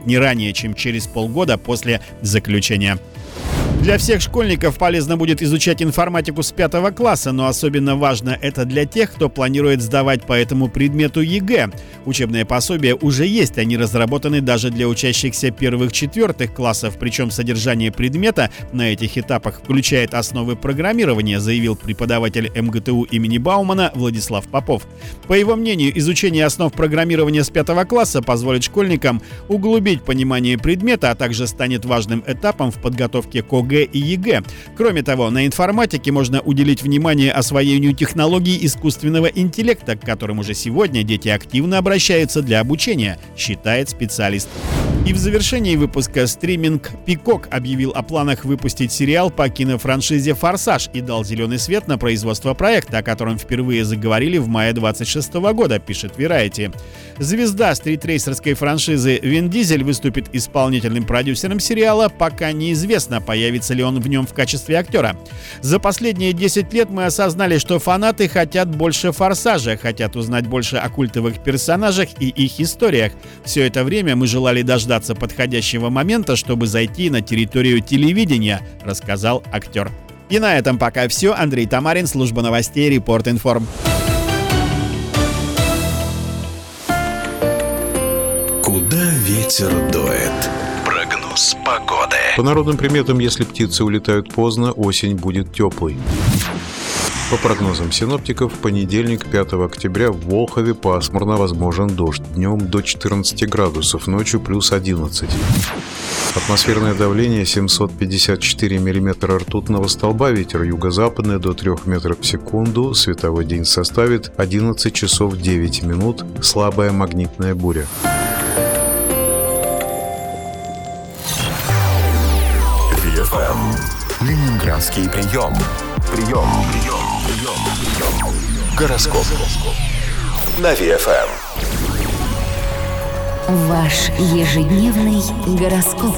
выйдет не ранее, чем через полгода после заключения. Для всех школьников полезно будет изучать информатику с 5 класса, но особенно важно это для тех, кто планирует сдавать по этому предмету ЕГЭ. Учебные пособия уже есть, они разработаны даже для учащихся 1-4 классов, причем содержание предмета на этих этапах включает основы программирования, заявил преподаватель МГТУ имени Баумана Владислав Попов. По его мнению, изучение основ программирования с 5 класса позволит школьникам углубить понимание предмета, а также станет важным этапом в подготовке к ОГЭ и ЕГЭ. Кроме того, на информатике можно уделить внимание освоению технологий искусственного интеллекта, к которым уже сегодня дети активно обращаются для обучения, считает специалист. И в завершении выпуска стриминг Peacock объявил о планах выпустить сериал по кинофраншизе «Форсаж» и дал зеленый свет на производство проекта, о котором впервые заговорили в мае 26 года, пишет Variety. Звезда стритрейсерской франшизы Вин Дизель выступит исполнительным продюсером сериала, пока неизвестно, появится ли он в нем в качестве актера. За последние 10 лет мы осознали, что фанаты хотят больше «Форсажа», хотят узнать больше о культовых персонажах и их историях. Все это время мы желали дождаться подходящего момента, чтобы зайти на территорию телевидения, рассказал актер. И на этом пока все. Андрей Тамарин, служба новостей Репорт Информ. Куда ветер дует? Прогноз погоды. По народным приметам, если птицы улетают поздно, осень будет теплой. По прогнозам синоптиков, в понедельник, 5 октября, в Волхове пасмурно, возможен дождь. Днем до 14 градусов, ночью плюс 11. Атмосферное давление 754 миллиметра ртутного столба, ветер юго-западный до 3 метров в секунду, световой день составит 11 часов 9 минут, слабая магнитная буря. Ленинградский прием. Гороскоп. На ВФМ. Ваш ежедневный гороскоп.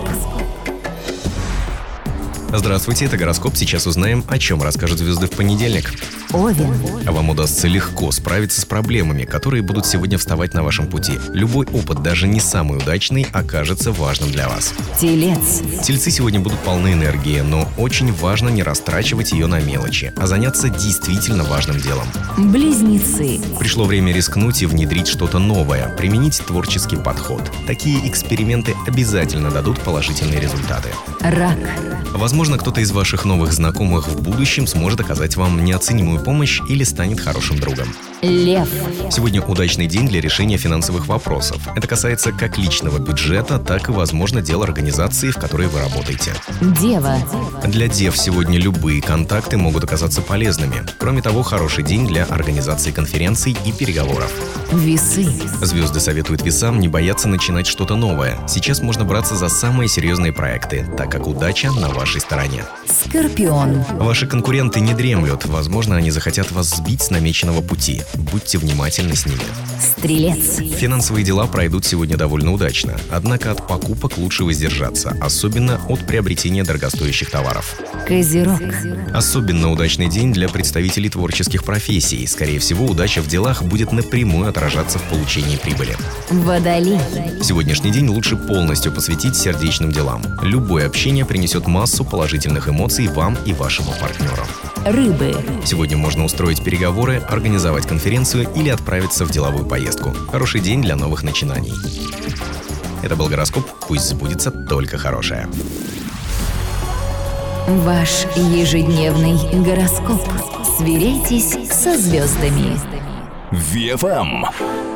Здравствуйте, это гороскоп. Сейчас узнаем, о чем расскажут звезды в понедельник. Овен. А вам удастся легко справиться с проблемами, которые будут сегодня вставать на вашем пути. Любой опыт, даже не самый удачный, окажется важным для вас. Телец. Тельцы сегодня будут полны энергии, но очень важно не растрачивать ее на мелочи, а заняться действительно важным делом. Близнецы. Пришло время рискнуть и внедрить что-то новое, применить творческий подход. Такие эксперименты обязательно дадут положительные результаты. Рак. Возможно, кто-то из ваших новых знакомых в будущем сможет оказать вам неоценимую помощь или станет хорошим другом. Лев. Сегодня удачный день для решения финансовых вопросов. Это касается как личного бюджета, так и, возможно, дел организации, в которой вы работаете. Дева. Для дев сегодня любые контакты могут оказаться полезными. Кроме того, хороший день для организации конференций и переговоров. Весы. Звезды советуют весам не бояться начинать что-то новое. Сейчас можно браться за самые серьезные проекты, так как удача на вашей стороне. Скорпион. Ваши конкуренты не дремлют. Возможно, они захотят вас сбить с намеченного пути. Будьте внимательны с ними. Стрелец. Финансовые дела пройдут сегодня довольно удачно. Однако от покупок лучше воздержаться, особенно от приобретения дорогостоящих товаров. Козерог. Особенно удачный день для представителей творческих профессий. Скорее всего, удача в делах будет напрямую отражаться в получении прибыли. Водолей. Сегодняшний день лучше полностью посвятить сердечным делам. Любое общение принесет массу положительных эмоций вам и вашему партнеру. Рыбы. Сегодня можно устроить переговоры, организовать конференцию или отправиться в деловую поездку. Хороший день для новых начинаний. Это был гороскоп. Пусть сбудется только хорошее. Ваш ежедневный гороскоп. Сверяйтесь со звездами. ВФМ.